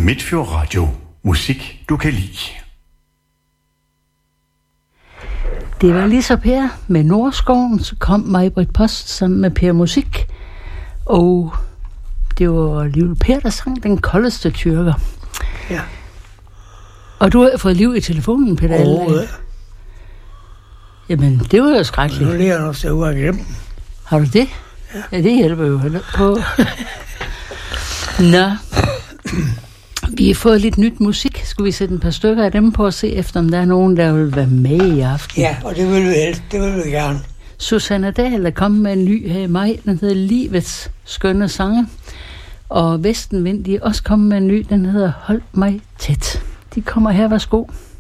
Midtfjord Radio. Musik, du kan lide. Det var Lisa Per med Nordskoven, så kom Maj-Britt Post sammen med Per Musik. Og det var Liv Per, der sang Den koldeste tyrker. Ja. Og du har fået liv i telefonen, Peter Aldag. Jamen, det var jo skrækkeligt. Nu ligger jeg nok ude af glemt. Har du det? Ja. Ja, det hjælper jo heller på. Nå. Vi har fået lidt nyt musik. Skulle vi sætte et par stykker af dem på og se efter, om der er nogen, der vil være med i aften? Ja, og det vil vi helst. Det vil vi gerne. Susanne Dahl er kommet med en ny her i maj. Den hedder Livets skønne sange. Og Vestenvind, de er også kommet med en ny. Den hedder Hold mig tæt. De kommer her, værsgo.